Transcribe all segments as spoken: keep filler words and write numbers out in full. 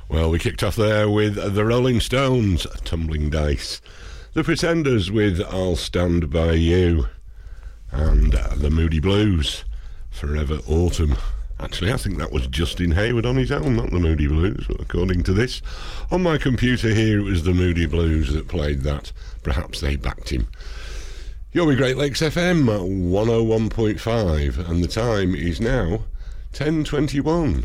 Well, we kicked off there with the Rolling Stones, Tumbling Dice. The Pretenders with I'll Stand By You. And uh, the Moody Blues, Forever Autumn. Actually, I think that was Justin Hayward on his own, not the Moody Blues, according to this. On my computer here, it was the Moody Blues that played that. Perhaps they backed him. You're with Great Lakes F M, one oh one point five, and the time is now ten twenty-one.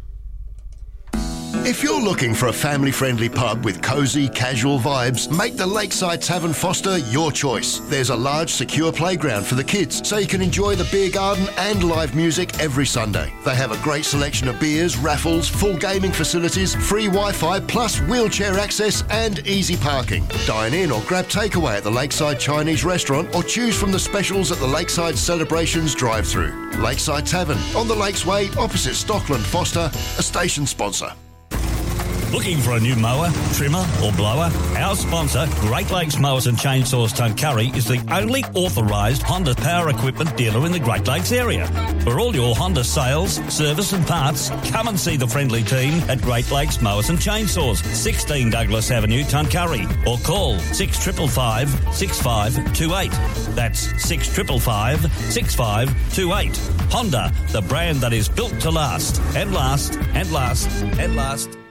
If you're looking for a family-friendly pub with cosy, casual vibes, make the Lakeside Tavern Foster your choice. There's a large, secure playground for the kids, so you can enjoy the beer garden and live music every Sunday. They have a great selection of beers, raffles, full gaming facilities, free Wi-Fi, plus wheelchair access and easy parking. Dine in or grab takeaway at the Lakeside Chinese restaurant or choose from the specials at the Lakeside Celebrations drive-through. Lakeside Tavern, on the Lakesway, opposite Stockland Foster, a station sponsor. Looking for a new mower, trimmer or blower? Our sponsor, Great Lakes Mowers and Chainsaws Tuncurry, is the only authorised Honda power equipment dealer in the Great Lakes area. For all your Honda sales, service and parts, come and see the friendly team at Great Lakes Mowers and Chainsaws, sixteen Douglas Avenue, Tuncurry, or call six five five, six five two eight. That's six five five, six five two eight. Honda, the brand that is built to last, and last, and last, and last.